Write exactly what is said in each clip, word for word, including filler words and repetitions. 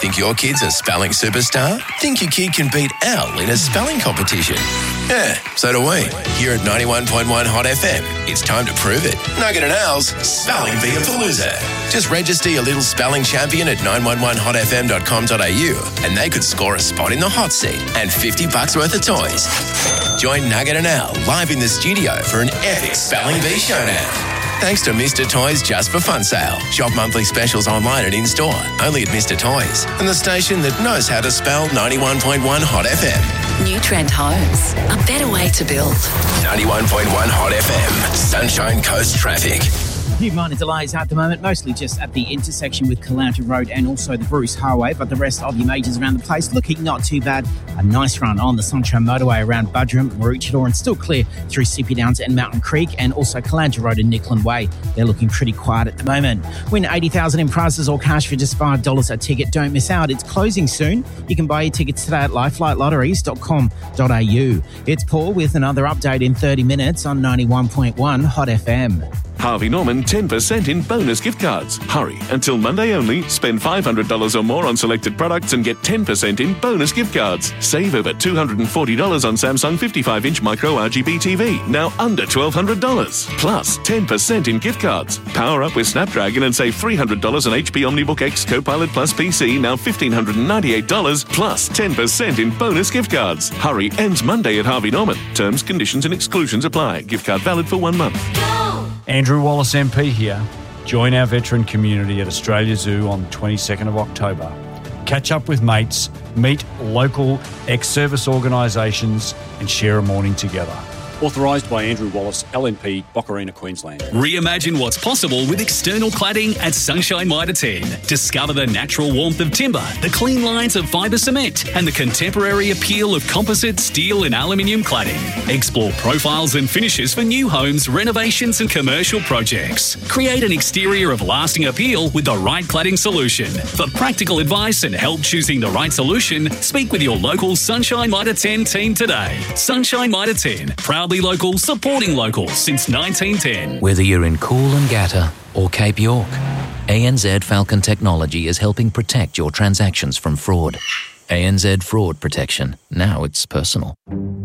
Think your kid's a spelling superstar? Think your kid can beat Al in a spelling competition? Yeah, so do we. Here at ninety-one point one Hot F M, it's time to prove it. Nugget and Al's Spelling Beapalooza. Just register your little spelling champion at nine one one hot f m dot com dot a u and they could score a spot in the hot seat and fifty bucks worth of toys. Join Nugget and Al live in the studio for an epic Spelling Bee showdown. Thanks to Mister Toys Just for Fun sale. Shop monthly specials online and in-store. Only at Mister Toys. And the station that knows how to spell ninety-one point one Hot F M. New Trend Homes. A better way to build. ninety-one point one Hot F M. Sunshine Coast traffic. A few minor delays at the moment, mostly just at the intersection with Caloundra Road and also the Bruce Highway, but the rest of your majors around the place looking not too bad. A nice run on the Sunshine Motorway around Budrum, Maroochydore, and still clear through Sippy Downs and Mountain Creek, and also Caloundra Road and Nickland Way. They're looking pretty quiet at the moment. Win eighty thousand dollars in prizes or cash for just five dollars a ticket. Don't miss out. It's closing soon. You can buy your tickets today at lifelight lotteries dot com dot a u. It's Paul with another update in thirty minutes on ninety-one point one Hot F M. Harvey Norman ten percent in bonus gift cards. Hurry, until Monday only. Spend five hundred dollars or more on selected products and get ten percent in bonus gift cards. Save over two hundred forty dollars on Samsung fifty-five inch micro R G B T V, now under twelve hundred dollars. Plus ten percent in gift cards. Power up with Snapdragon and save three hundred dollars on H P OmniBook X Copilot Plus P C, now one thousand five hundred ninety-eight dollars, plus ten percent in bonus gift cards. Hurry, ends Monday at Harvey Norman. Terms, conditions and exclusions apply. Gift card valid for one month. Andrew Wallace M P here. Join our veteran community at Australia Zoo on the twenty-second of October. Catch up with mates, meet local ex-service organisations and share a morning together. Authorised by Andrew Wallace, L M P, Boccarina, Queensland. Reimagine what's possible with external cladding at Sunshine Mitre ten. Discover the natural warmth of timber, the clean lines of fibre cement, and the contemporary appeal of composite, steel and aluminium cladding. Explore profiles and finishes for new homes, renovations and commercial projects. Create an exterior of lasting appeal with the right cladding solution. For practical advice and help choosing the right solution, speak with your local Sunshine Mitre ten team today. Sunshine Mitre ten, proudly local, supporting local since nineteen ten. Whether you're in Coolangatta or Cape York, A N Z Falcon Technology is helping protect your transactions from fraud. A N Z Fraud Protection. Now it's personal.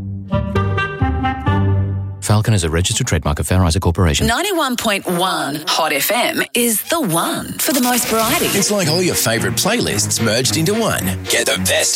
Falcon is a registered trademark of Fair Isaac Corporation. ninety-one point one Hot F M is the one for the most variety. It's like all your favourite playlists merged into one. Get the best